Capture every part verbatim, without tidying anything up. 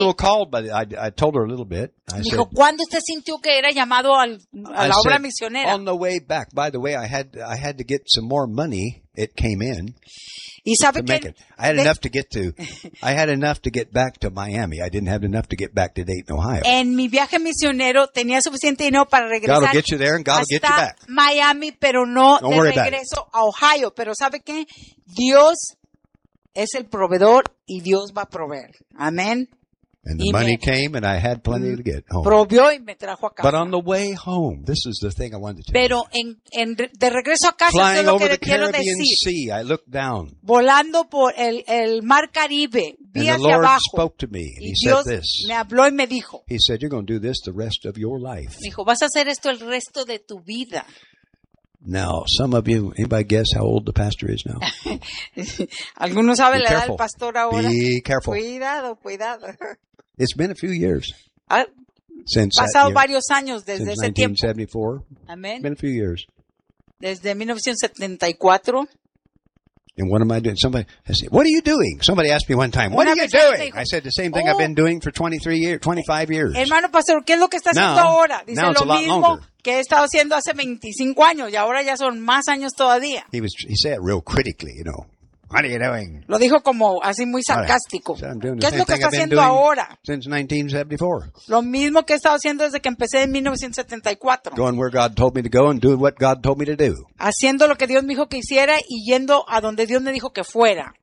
little called, but I, I told her a little bit. I Me said, dijo, ¿cuándo usted sintió que era llamado al, a I la obra said, misionera? on the way back. By the way, I had I had to get some more money. It came in Y sabe to make que it. I had de- enough to get to. I had enough to get back to Miami. I didn't have enough to get back to Dayton, Ohio. en mi viaje misionero tenía suficiente dinero para God will regresar get you there, and God will get you hasta back. Miami, pero no Don't de worry about it. regreso a Ohio. Pero ¿sabe qué? Dios es el proveedor y Dios va a proveer. Amén. And the Y money me- came, and I had plenty to get home. Provió y me trajo a But casa. on the way home, this is the thing I wanted to tell you. Pero en, en, de regreso a casa, eso es Flying lo over que the le quiero Caribbean decir. Sea, I looked down, Volando por el, el mar Caribe, and vi the hacia Lord abajo. spoke to me, and Y He Dios said this. me habló y me dijo, He said, "You're going to do this the rest of your life." me dijo, vas a hacer esto el resto de tu vida. Now, some of you, anybody guess how old the pastor is now? ¿Alguno sabe Be la edad careful. del pastor ahora? Be careful. Cuidado, cuidado. It's been a few years Ha since that pasado year, varios años desde since ese tiempo. nineteen seventy-four. It's Amén. been a few years. Desde mil novecientos setenta y cuatro. And what am I doing? Somebody I said, "What are you doing?" Somebody asked me one time, "What Una are you persona me doing?" dijo, I said, "The same thing I've "Oh, been doing for twenty-three years, twenty-five years." Hermano pastor, ¿qué es lo que está haciendo Now- ahora? Dice now it's lo a lot mismo longer. que he estado haciendo hace veinticinco años y ahora ya son más años todavía. He was he said it real critically, you know. What are you doing? Lo dijo como así muy sarcástico. So I'm doing the ¿Qué es same lo que thing está I've been haciendo doing ahora? since nineteen seventy-four. Lo mismo que he estado haciendo desde que empecé en mil novecientos setenta y cuatro. Going where God told me to go and doing what God told me to do. Haciendo lo que Dios me dijo que hiciera y yendo a donde Dios me dijo que fuera.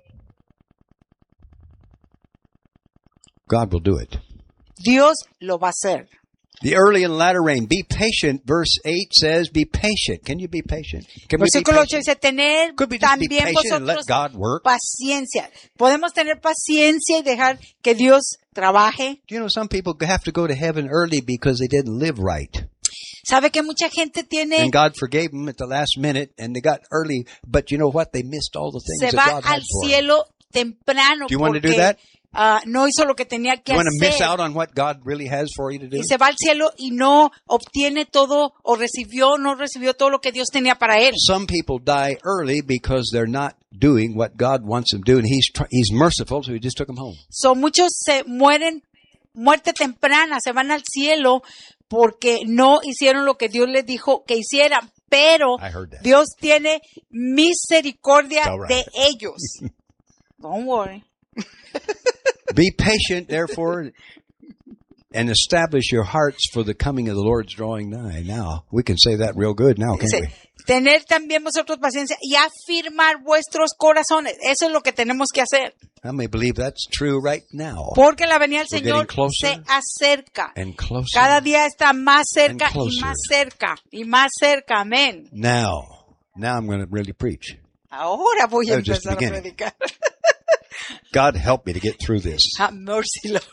God will do it. Dios lo va a hacer. The early and latter rain. Be patient. Verse eight says, be patient. Can you be patient? Can we be Versículo ocho patient? dice, tener Could we just be también patient and let vosotros God work? paciencia. Podemos tener paciencia y dejar que Dios trabaje. Do you know some people have to go to heaven early because they didn't live right? Sabe que mucha gente tiene, And God forgave them at the last minute and they got early, but you know what? They missed all the things se that va God had al for them. cielo temprano Do you want to do porque that? ah, no hizo lo que tenía que You want to miss hacer. out on what God really has for you to do? Y se va al cielo y no obtiene todo o recibió, no recibió todo lo que Dios tenía para él. Some people die early because they're not doing what God wants them to do, and He's tr- He's merciful, so He just took them home. So, muchos se mueren, muerte temprana, se van al cielo porque no hicieron lo que Dios les dijo que hicieran. Pero I heard that. Dios tiene misericordia It's all right. de ellos. Don't worry. Be patient, therefore, and establish your hearts for the coming of the Lord's drawing nigh. Now, we can say that real good now, can't we? Dice, tener también vosotros paciencia y afirmar vuestros corazones. Eso es lo que tenemos que hacer. How many believe that's true right now? Porque la venida del We're Señor getting closer se acerca. And closer. Cada día está más cerca and y closer. más cerca y más cerca. Amén. Now, now I'm going to really preach. Ahora voy a That was just the empezar a beginning. predicar. God help me to get through this. Have mercy, Lord.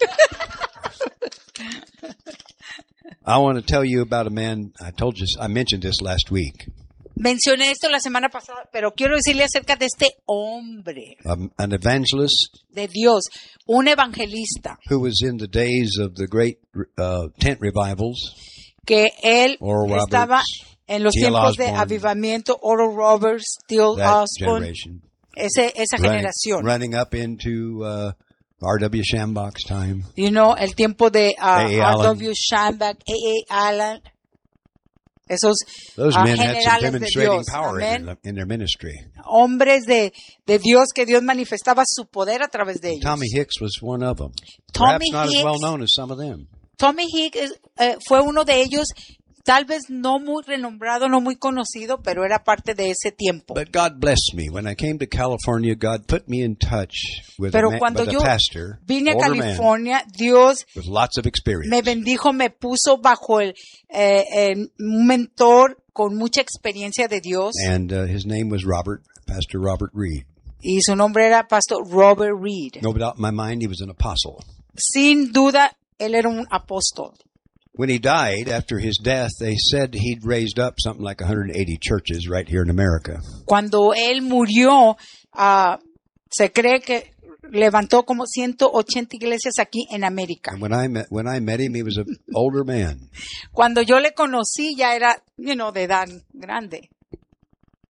I want to tell you about a man. I told you, I mentioned this last week. Mencioné esto la semana pasada, pero quiero decirle acerca de este hombre Um, an evangelist de Dios, un evangelista, who was in the days of the great uh, tent revivals. que él Oral estaba Roberts, en los T L tiempos de Osborne, avivamiento, Oral Roberts, Till That Osborne, generation. ese, esa Running, generación. running up into uh, R W Shambach's time. You know, el tiempo de uh, A A R Allen. W Shambach, A A Allen, esos Those uh, men had some generales de demonstrating Dios, power in amén. their, in their ministry. Hombres de, de Dios, que Dios manifestaba su poder a través de ellos. Tommy Hicks was one of them. Tommy Perhaps not Hicks- as well known as some of them. Tommy Hicks eh, fue uno de ellos, tal vez no muy renombrado, no muy conocido, pero era parte de ese tiempo. But God blessed me. When I came to California, God put me in touch with, Pero a, man, cuando with yo a pastor, vine a older man, California, Dios with lots of experience. me bendijo, me puso bajo el eh, eh, un mentor con mucha experiencia de Dios, And uh, his name was Robert, Pastor Robert Reed. y su nombre era Pastor Robert Reed. No doubt in my mind, he was an apostle. Sin duda, él era un apóstol. When he died, after his death, they said he'd raised up something like one hundred eighty churches right here in America. Cuando él murió, ah, se cree que levantó como ciento ochenta iglesias aquí en América. And when I met when I met him, he was an older man. Cuando yo le conocí, ya era, you know, de edad grande.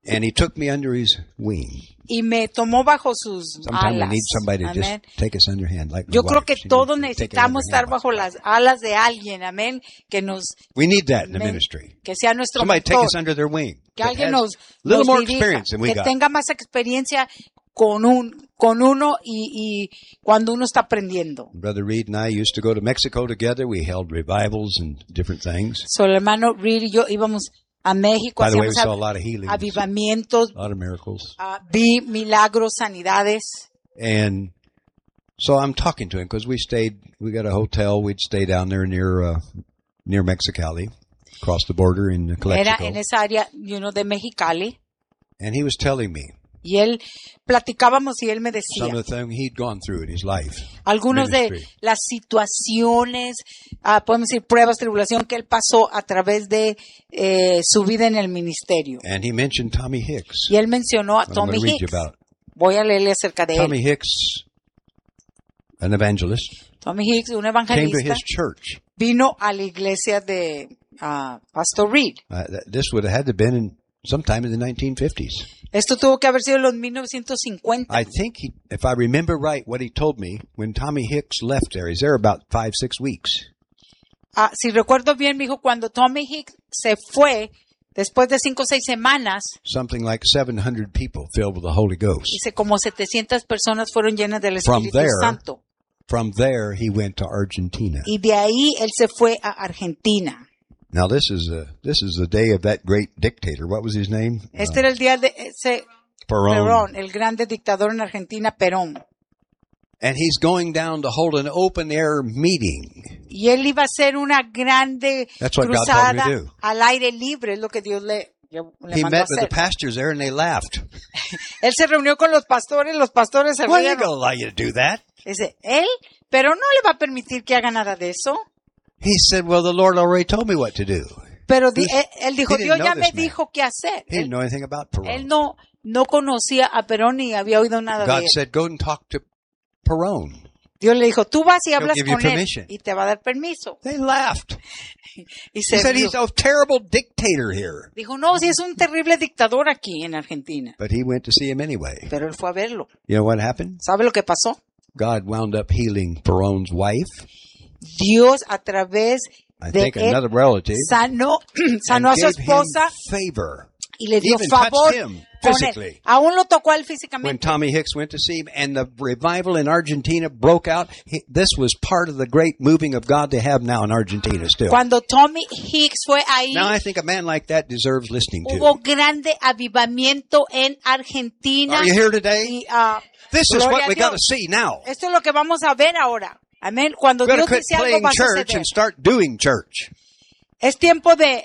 And he took me under his wing. y me tomó bajo sus Sometimes we alas. need somebody to Amén. just take us under hand. Like my Yo creo wife. que She todos needs to take us necesitamos under estar hand. bajo las alas de alguien, amén, que nos, We need that in the amén, ministry. que sea nuestro Somebody take mentor, us under their wing. que that alguien has nos, a little nos more dirija, experience than we que got. tenga más experiencia con un, con uno y, y cuando uno está aprendiendo. Brother Reed and I used to go to Mexico together. We held revivals and different things. So, el hermano Reed y yo íbamos a México, By the way, we hacíamos saw a av- lot of healings, avivamientos, a lot of miracles. ah, vi milagros, sanidades. And so I'm talking to him because we stayed, we got a hotel. We'd stay down there near, uh, near Mexicali, across the border in Era Calexico. en esa área, you know, de Mexicali. And he was telling me Y él, platicábamos y él me some decía of the things he'd gone through in his life. algunos de ministry. las situaciones, ah, podemos decir pruebas, tribulación que él pasó a través de eh, su vida en el ministerio. And he mentioned Tommy Hicks. Y él mencionó a I'm Tommy going to read you Hicks. about Voy a leerle acerca de Tommy él. Hicks, an evangelist, Tommy Hicks, un came to evangelista, his church. vino a la iglesia de ah, Pastor Reed. Uh, th- this would have had to have been in sometime in the nineteen fifties. Esto tuvo que haber sido en los mil novecientos cincuenta. I think he, if I remember right, what he told me when Tommy Hicks left there, he's there about five, six weeks. Ah, si recuerdo bien, me dijo, cuando Tommy Hicks se fue, después de cinco o seis semanas, Something like seven hundred people filled with the Holy Ghost. dice, como setecientas personas fueron llenas del From Espíritu there, Santo. From there, he went to Argentina. Y de ahí él se fue a Argentina. Now this is a this is the day of that great dictator. What was his name? Este era el día de ese Perón. Perón, el grande dictador en Argentina, Perón. And he's going down to hold an open air meeting. Y él iba a hacer una grande That's what God told cruzada me to do. al aire libre, es lo que Dios le, le He mandó a met with the hacer. pastors there and they laughed. Él se reunió con los pastores, los pastores se Well, you rieron. gonna allow you to do that? Dice, él, pero no le va a permitir que haga nada de eso. He said, well, the Lord already told me what to do. Pero di- He- él, él dijo, he didn't Dios know ya this me man. dijo qué hacer. He didn't Él, know anything about Perón. él no, no conocía a Perón ni había oído nada de God él. said, go and talk to Perón. Dios le dijo, tú vas y hablas give you con él permission. y te va a dar permiso. They laughed. Y He se said, rió. he's a terrible dictator here. Dijo, no, si es un terrible dictador aquí en Argentina. But he went to see him anyway. Pero él fue a verlo. You know what happened? ¿Sabe lo que pasó? God wound up healing Perón's wife, Dios a través I de think él another relative, sanó, and sanó a su gave him esposa favor. y le dio even favor touched him con physically. él. Aún lo tocó a él When físicamente. Tommy Hicks went to see him and the revival in Argentina broke out, he, this was part of the great moving of God they have now in Argentina still. Cuando Tommy Hicks fue ahí, Now I think a man like that deserves listening hubo to. grande avivamiento en Argentina. Are you here today? Y, ah, This is gloria what a we got to Dios. see now. Esto es lo que vamos a ver ahora. Amén. Cuando We've got to Dios quit dice algo playing va a church suceder. and start doing church. Es tiempo de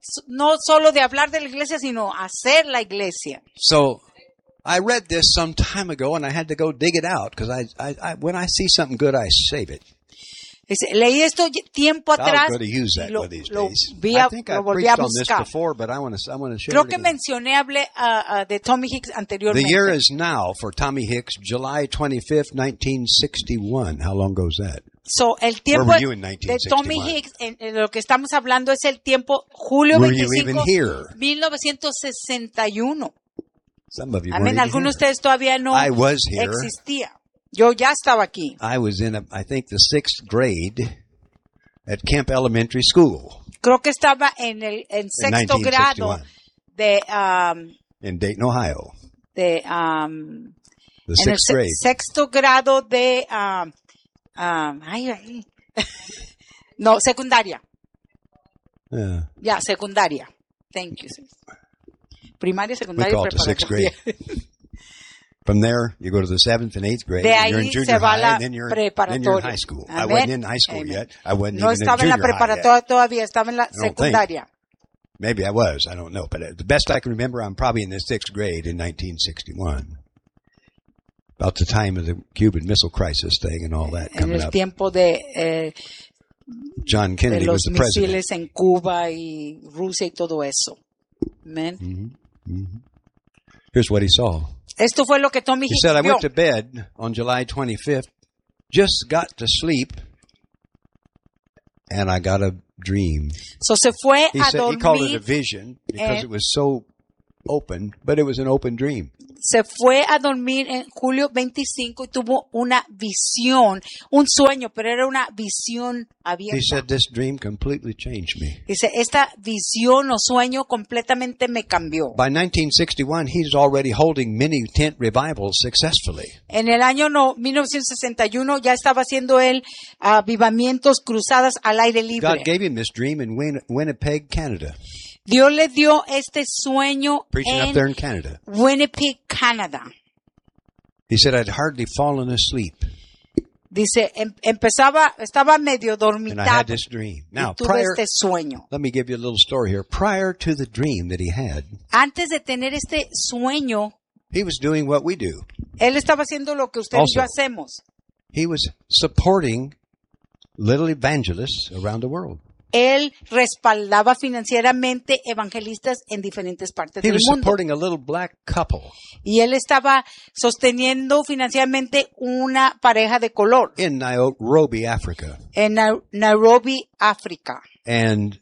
no solo de hablar de la iglesia, sino hacer la iglesia. So I read this some time ago and I had to go dig it out because I, I, I, when I see something good, I save it. Dice, leí esto tiempo I'll atrás go to use y that lo, one of these lo days. vi I a- think lo I've volví a preached on this buscar. before, but I want to I want to share Creo it que again. mencioné, hablé ah, ah, de Tommy Hicks anteriormente. The year is now for Tommy Hicks, July twenty-fifth, nineteen sixty-one. How long goes that? So, el Where tiempo were you in de nineteen Tommy sixty-one? Hicks, en, en lo que estamos hablando es el tiempo julio Were you veinticinco, even here? mil novecientos sesenta y uno. Some of you Amén. weren't even Algunos de here. ustedes todavía no I was here. existía. Yo ya estaba aquí. I was in, a, I think, the sixth grade at Kemp Elementary School Creo que estaba en el en in sexto nineteen grado sixty-one de um, in Dayton, Ohio. de um, The en el sixth se- grade. sexto grado de um, um, ay, ay. no, secundaria. Yeah. Ya, secundaria. Thank you. Primaria, We secundaria, call it the sixth preparatoria. grade. From there, you go to the seventh and eighth grade. De and you're in ahí junior se va high, la and then you're, then you're in preparatoria. high school. I Amén. wasn't in high school Amen. yet. I wasn't No even estaba en in la junior high yet. preparatoria todavía, estaba en la don't think. secundaria. Maybe I was. I don't know. But uh, the best I can remember, I'm probably in the sixth grade in nineteen sixty-one. About the time of the Cuban Missile Crisis thing and all that En coming el up. tiempo de, eh, John de Kennedy was los the president. misiles en Cuba y Rusia y todo eso. Amén. Mm-hmm. Mm-hmm. Here's what he saw. Esto fue lo que Tommy He Hicks said, I vio. went to bed on July twenty-fifth, just got to sleep, and I got a dream. So se fue He a said he called it a dormir. vision because eh, it was so open, but it was an open dream. Se fue a dormir en julio veinticinco y tuvo una visión, un sueño, pero era una visión He abierta. said, this dream completely changed me. Dice, esta visión o sueño completamente me cambió. By nineteen sixty-one, he's already holding many tent revivals successfully. En el año no, mil novecientos sesenta y uno ya estaba haciendo él avivamientos, cruzadas al aire God libre. gave him this dream in Win- Winnipeg, Canada. Dios le dio este sueño Preaching up en there in Canada. Winnipeg, Canadá. He said, I'd hardly fallen asleep, Dice, em- empezaba, estaba medio and I had dormitado this dream. y Now, tuve prior, este sueño. let me give you a little story here. Prior to the dream that he had, Antes de tener este sueño, he was doing what we do. él estaba haciendo lo que usted y yo Also. hacemos. He was supporting little evangelists around the world. Él respaldaba financieramente evangelistas en diferentes partes He del was mundo. supporting a little black couple Y él estaba sosteniendo financieramente una pareja de color in Nairobi, Africa. en Na- Nairobi, África. And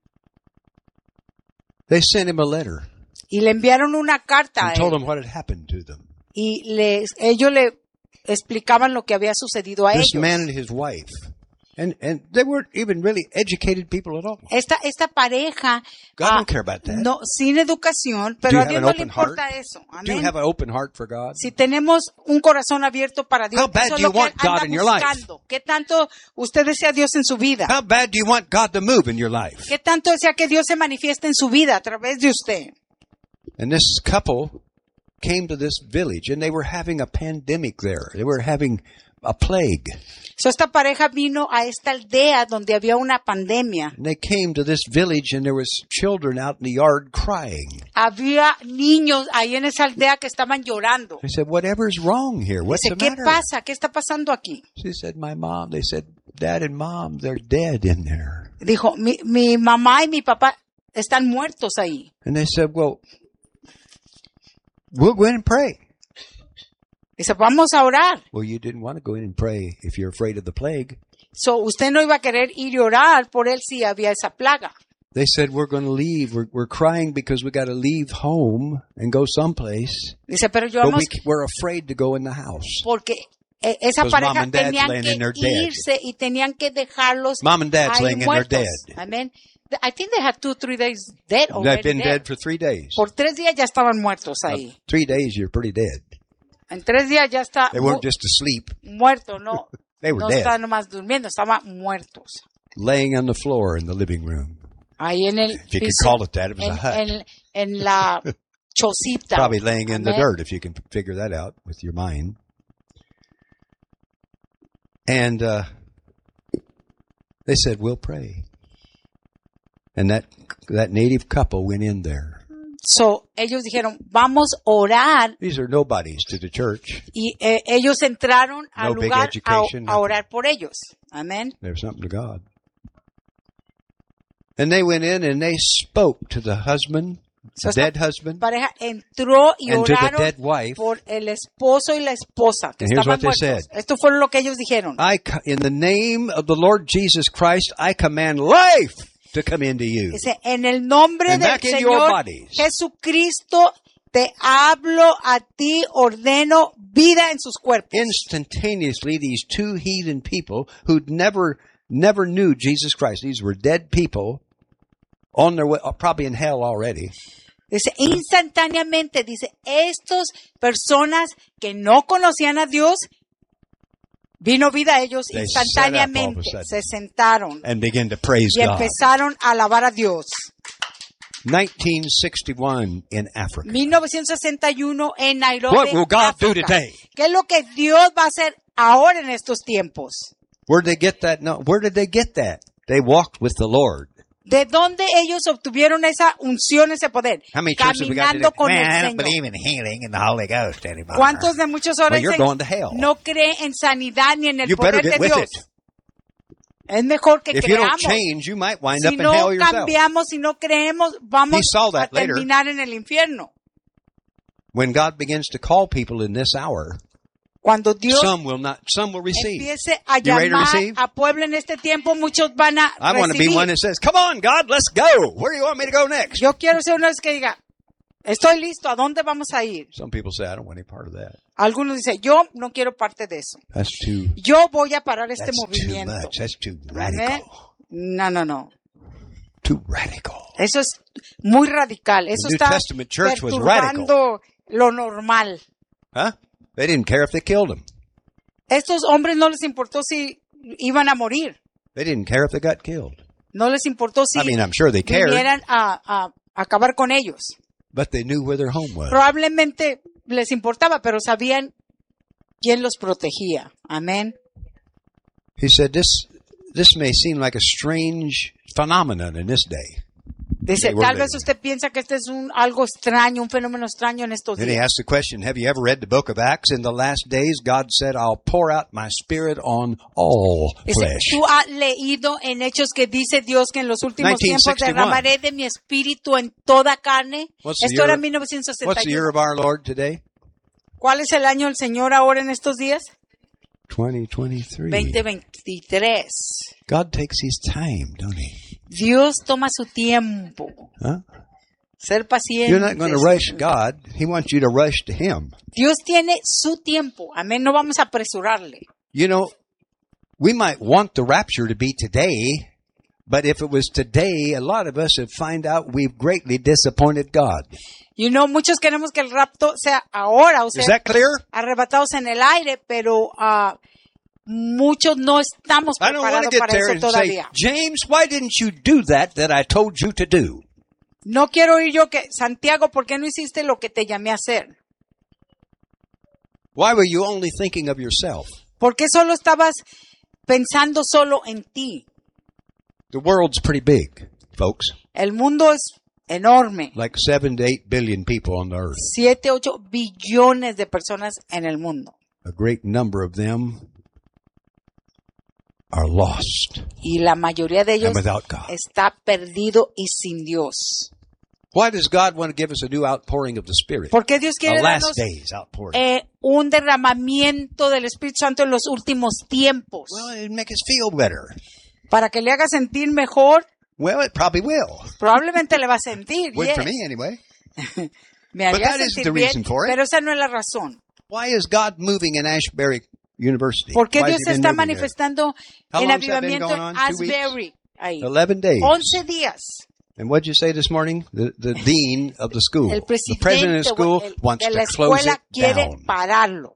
they sent him a letter Y le enviaron una carta a and told él. him what had happened to them. Y les, ellos le explicaban lo que había sucedido a This ellos. man and his wife. And and they weren't even really educated people at all. Esta, esta pareja, God ah, don't care about that. no, sin educación, Do pero you a have Dios an no le open importa heart? eso. Do you Amén. have an open heart for God? Si tenemos un corazón abierto para Dios, How bad eso es do you lo que want anda God in your life? buscando. ¿Qué tanto usted desea a Dios en su vida? How bad do you want God to move in your life? ¿Qué tanto desea que Dios se manifieste en su vida a través de usted? And this couple came to this village, and they were having a pandemic there. They were having a plague. So, esta pareja vino a esta aldea donde había una pandemia. And they came to this village, and there was children out in the yard crying. Había niños ahí en esa aldea que estaban llorando. They said, whatever's wrong here? What's Dice, the ¿qué matter? pasa? ¿Qué está pasando aquí? She said, my mom. They said, Dad and Mom, they're dead in there. Dijo, mi, mi mamá y mi papá están muertos ahí. And they said, well, we'll go in and pray. Dice, vamos a orar. Well, you didn't want to go in and pray if you're afraid of the plague. So, usted no iba a querer ir y orar por él si había esa plaga. They said, we're going to leave. We're, we're crying because we got to leave home and go someplace. Dice, pero yo But vamos we, we're afraid to go in the house. porque eh, esa Because mom pareja and dad's tenían laying que in their dead. irse y tenían que dejarlos Mom and dad's ahí laying in their muertos. dead. Amén. I think they had two, three days dead already. They've been there. dead for three days. Por tres días ya estaban muertos ahí. Uh, three days, you're pretty dead. En tres días ya está They mu- weren't just asleep. muerto, no. They were No dead. estaban nomás durmiendo, estaban muertos. Laying on the floor in the living room. Ahí en el If you could piso, call it that, it was en, a hut. en, en la chocita. Probably laying in the Amén. dirt, if you can figure that out with your mind. And uh, they said, we'll pray. And that that native couple went in there. So, ellos dijeron, vamos a orar. These are nobodies to the church. Y eh, ellos entraron al No big lugar a, education, a orar por ellos. Amén. There's something to God. And they went in and they spoke to the husband, So, the esta dead husband, pareja entró y and to the oraron dead wife. por el esposo y la esposa que And here's estaban what they muertos. said. Esto fue lo que ellos dijeron. I, co- in the name of the Lord Jesus Christ, I command life to come into you. Dice, en el nombre And del back in your Señor bodies. Jesucristo, te hablo a ti, ordeno vida en sus cuerpos. Instantaneously, these two heathen people who'd never, never knew Jesus Christ, these were dead people on their way, probably in hell already. Dice, instantáneamente, dice, estos personas que no conocían a Dios, vino vida a ellos They sat up all of a instantáneamente, sudden. se sentaron And begin to praise y God. empezaron a alabar a Dios. nineteen sixty-one in Africa. mil novecientos sesenta y uno en Nairobi, What will God do África. today? ¿Qué es lo que Dios va a hacer ahora en estos tiempos? Where did they get that? No, where did they get that? They walked with the Lord. ¿De dónde ellos obtuvieron esa unción, ese poder? How many churches have we got Caminando today? con Man, el I don't Señor. believe in healing and the Holy Ghost anymore. ¿Cuántos de muchos ahora Well, you're dicen, going to hell. no cree en sanidad ni en el You better poder get de with Dios? it. Es mejor que If you don't creamos. change, you might wind Si up in no hell yourself. cambiamos, si no creemos, vamos He saw a that later. terminar en el infierno. When God begins to call people in this hour, Cuando Dios some will not, some will receive. empiece a You ready to llamar receive? a pueblo en este tiempo, muchos van a I want to be recibir. one that says, "Come on, God, let's go. Where do you want me to go next?" Yo quiero ser uno de los que diga, Estoy listo. ¿A dónde vamos a ir? Some people say, I don't want any part of that. Algunos dicen, yo no quiero parte de eso. That's too, Yo voy a parar este that's too movimiento. much. That's too Amén. radical. No, no, no. Too radical. Eso es muy radical. Eso The New está Testament church was perturbando lo normal. Huh? They didn't care if they killed him. Estos hombres no les importó si iban a morir. They didn't care if they got killed. No les importó si I mean, I'm sure they cared, vinieran a, a, a acabar con ellos. but they knew where their home was. Probablemente les importaba, pero sabían quién los protegía. Amén. He said, this, this may seem like a strange phenomenon in this day. Dice, They were tal vez living. usted piensa que este es un algo extraño, un fenómeno extraño en estos Then he días. asked the question, have you ever read the book of Acts? In the last days, God said, I'll pour out my spirit on all Dice, flesh. tú has leído en Hechos que dice Dios que en los últimos tiempos nineteen sixty-one. derramaré de mi espíritu en toda carne. What's the Esto era year- en mil novecientos What's the year sesenta y uno. of our Lord today? ¿Cuál es el año del Señor ahora en estos días? twenty twenty-three. veinte veintitrés. God takes his time, don't he? Dios toma su tiempo. Huh? Ser paciente. You're not going to rush God. He wants you to rush to him. Dios tiene su tiempo. Amén. No vamos a apresurarle. You know, we might want the rapture to be today, but if it was today, a lot of us would find out we've greatly disappointed God. You know, muchos queremos que el rapto sea ahora, o sea, Is that clear? arrebatados en el aire, pero ah, muchos no estamos I don't want to preparados get para there eso and say, todavía. James, why didn't you do that that I told you to do? No quiero oír yo que, Santiago, ¿por qué no hiciste lo que te llamé a hacer? Why were you only thinking of yourself? ¿Por qué solo estabas pensando solo en ti? The world's pretty big, folks. El mundo es enorme. Like seven to eight billion people on the earth. Siete, ocho billones de personas en el mundo. A great number of them are lost Y la mayoría de ellos and without God. está perdido y sin Dios. Why does God want to give us a new outpouring of the Spirit? ¿Por qué Dios A quiere last darnos days outpouring. eh, un derramamiento del Espíritu Santo en los últimos tiempos? Well, it'd make us feel better. Para que le haga sentir mejor, Well, it probably will. probablemente le va a sentir. Would yes. for me anyway. Me But haría that isn't sentir the bien, reason for it. pero esa no es la razón. Why is God moving in Ashbury University? ¿Por qué Why has Dios he been está moving there? manifestando How en long's that been avivamiento going en on? Two weeks? Asbury? Ahí. Eleven days. Once días. And what did you say this morning? The, the dean of the school. El The presidente president of the school el- wants de la to close escuela it quiere down. pararlo.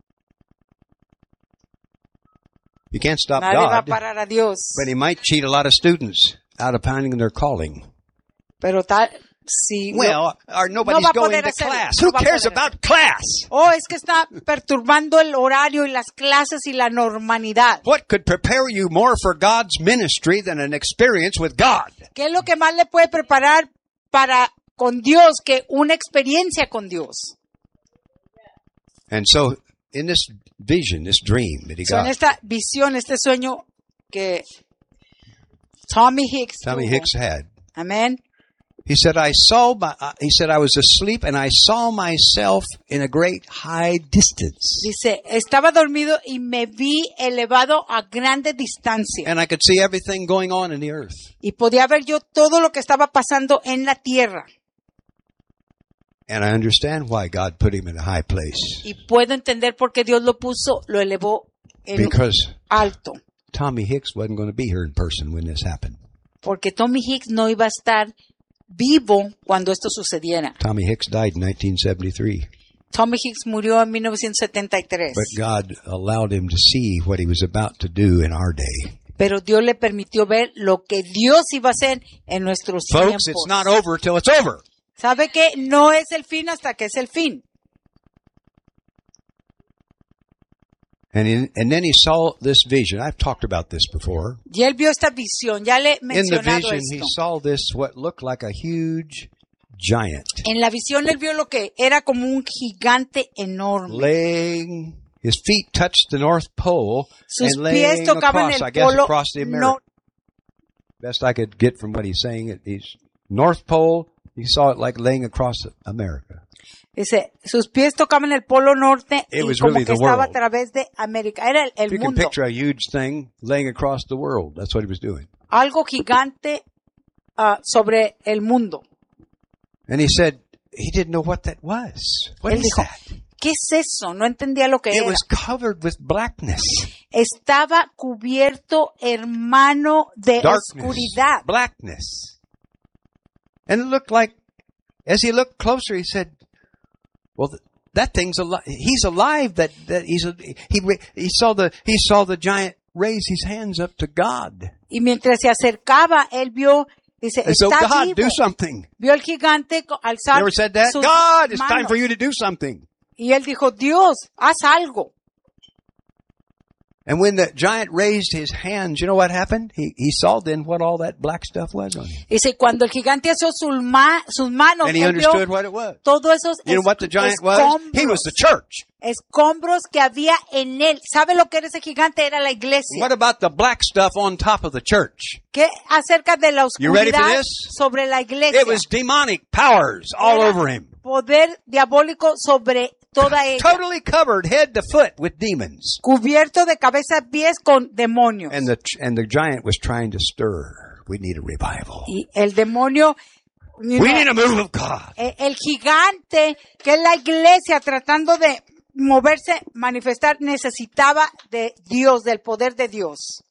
You can't stop Nadie va a God, parar a Dios. but he might cheat a lot of students out of finding their calling. Pero tal, si no- Well, or nobody's no va a going poder to hacerlo. class. No Who va a cares poder about class? oh, es que está perturbando el horario y las clases y la normalidad. What could prepare you more for God's ministry than an experience with God? ¿Qué es lo que más le puede preparar para con Dios que una experiencia con Dios? And so, in this vision, this dream that he So, en got, esta visión, este sueño que Tommy Hicks Tommy tuvo. Hicks had, Amén. he said, I saw my, uh, he said, I was asleep and I saw myself in a great high distance. Dice, estaba dormido y me vi elevado a grande distancia. And I could see everything going on in the earth. Y podía ver yo todo lo que estaba pasando en la tierra. And I understand why God put him in a high place. Y puedo entender por qué Dios lo puso, lo elevó en Because alto. Tommy Hicks wasn't going to be here in person when this happened. Porque Tommy Hicks no iba a estar vivo cuando esto sucediera. Tommy Hicks died in nineteen seventy-three. Tommy Hicks murió en mil novecientos setenta y tres. But God allowed him to see what he was about to do in our day. Pero Dios le permitió ver lo que Dios iba a hacer en nuestros Folks, tiempos. it's not over till it's over. ¿Sabe qué? No es el fin hasta que es el fin. And in, and then he saw this vision. I've talked about this before. Y él vio esta visión, ya le he In the mencionado vision, he esto. saw this, what looked like a huge giant, En la visión él vio lo que era como un gigante enorme. laying, his feet touched the North Pole, Sus and pies laying tocaban across, el I guess, polo across the America. no- Best I could get from what he's saying, it- he's North Pole, he saw it like laying across America. Dice, sus pies tocaban el polo norte It y was como really que the estaba a world. través de América. Era el, el You can mundo. picture a huge thing laying across the world. That's what he was doing. Algo gigante ah, sobre el mundo. And he said, he didn't know what that was. What Él is dijo, that? ¿qué es eso? No entendía lo que It era. was covered with blackness, Estaba cubierto, hermano, de darkness, oscuridad. blackness. And it looked like, as he looked closer, he said, well, th- that thing's alive. He's alive. That, that he's, a, he, he saw the, he saw the giant raise his hands up to God. Y mientras se acercaba, él vio, dice, And so, está God, vivo. do something. Vio al gigante co- You alzar ever said that? sus God, it's time manos. for you to do something. Y él dijo, Dios, haz algo. And when the giant raised his hands, you know what happened? He, he saw then what all that black stuff was on him. Dice, cuando el gigante alzó sus, ma- sus manos, And he él vio understood what it was. todos esos You know es- what the giant was? escombros, He was the church. escombros que había en él. ¿Sabe lo que era ese gigante? Era la iglesia. What about the black stuff on top of the church? ¿Qué acerca de la You ready for oscuridad this? sobre la iglesia? It was demonic powers all Era over him. poder diabólico sobre toda ella. Totally covered head to foot with demons. Cubierto de cabeza a pies con demonios. And the, and the giant was trying to stir. We need a revival. Y el demonio, you We know, need a move of God. el, el gigante, que es la iglesia tratando de moverse, manifestar, necesitaba de Dios, del poder de Dios.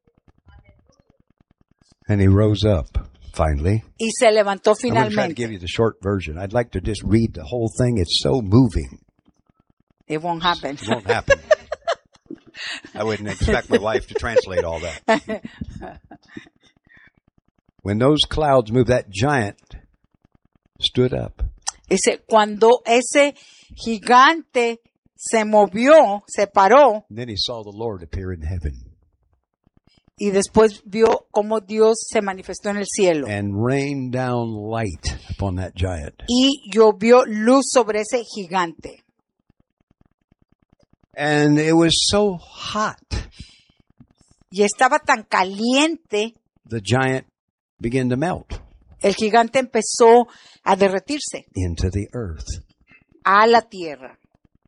And he rose up finally. Y se levantó I'm going to try to finalmente. give you the short version. I'd like to just read the whole thing. It's so moving. It won't happen. It won't happen. I wouldn't expect my wife to translate all that. When those clouds moved, that giant stood up. Dice, cuando ese gigante se movió, se paró, And then he saw the Lord appear in heaven y después vio cómo Dios se manifestó en el cielo. and rained down light upon that giant. Y llovió luz sobre ese gigante. And it was so hot, Y estaba tan caliente, the giant began to melt el gigante empezó a derretirse into the earth. a la tierra.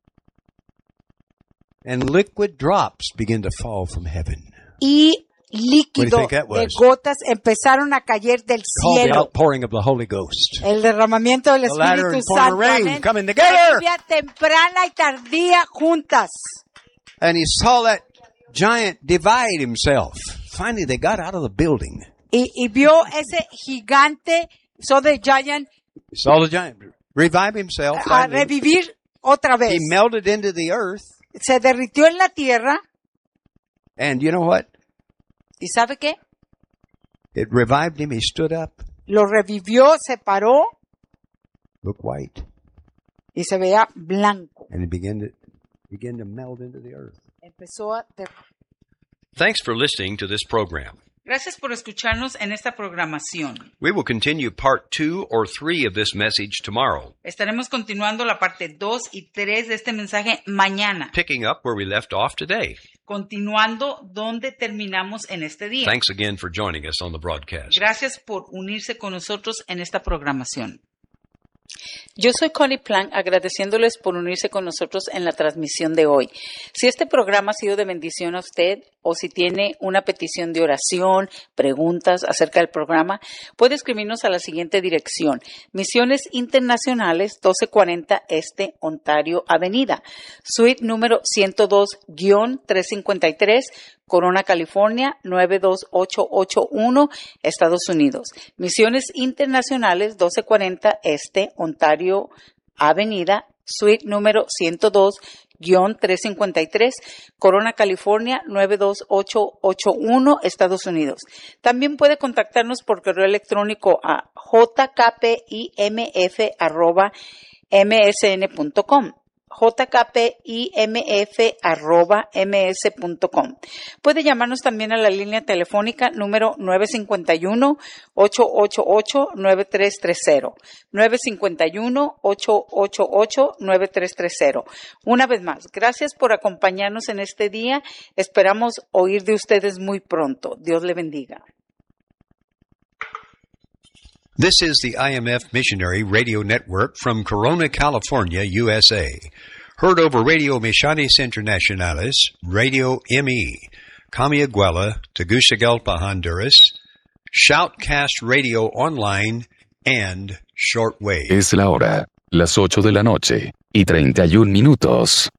And liquid drops began to fall from heaven. Y What do you líquido think that de was? gotas empezaron a caer del Called the cielo. outpouring of the Holy Ghost. El derramamiento del The latter Espíritu and former Santo. rain Amén. coming together. Lluvia temprana y tardía juntas. And he saw that giant divide himself. Finally, they got out of the building. Y, y vio ese gigante, so the giant, He saw the giant revive himself. a Finally. revivir otra vez. He melted into the earth. Se derritió en la tierra. And you know what? ¿Y sabe qué? It revived him. He stood up, Lo revivió, se paró looked white, y se veía blanco. and he began to began to melt into the earth. Empezó a der- Thanks for listening to this program. Gracias por escucharnos en esta programación. We will continue part two or three of this message tomorrow, Estaremos continuando la parte dos y tres de este mensaje mañana, picking up where we left off today. continuando donde terminamos en este día. Thanks again for joining us on the broadcast. Gracias por unirse con nosotros en esta programación. Yo soy Connie Plank, agradeciéndoles por unirse con nosotros en la transmisión de hoy. Si este programa ha sido de bendición a usted o si tiene una petición de oración, preguntas acerca del programa, puede escribirnos a la siguiente dirección: Misiones Internacionales, doce cuarenta Este, Ontario Avenida, suite número ciento dos guión trescientos cincuenta y tres, Corona, California, nueve dos ocho ocho uno, Estados Unidos. Misiones Internacionales, doce cuarenta Este, Ontario Avenida, suite número ciento dos guión trescientos cincuenta y tres, Corona, California, nueve dos ocho ocho uno, Estados Unidos. También puede contactarnos por correo electrónico a j k p i m f arroba m s n punto com. j k p i m f arroba m s punto com. Puede llamarnos también a la línea telefónica número nueve cinco uno, ocho ocho ocho, nueve tres tres cero. nueve cinco uno, ocho ocho ocho, nueve tres tres cero. Una vez más, gracias por acompañarnos en este día. Esperamos oír de ustedes muy pronto. Dios le bendiga. This is the I M F Missionary Radio Network from Corona, California, U S A. Heard over Radio Misiones Internacionales, Radio M E, Camiguela, Tegucigalpa, Honduras, Shoutcast Radio Online, and shortwave. Es la hora, las ocho de la noche, y treinta y un minutos.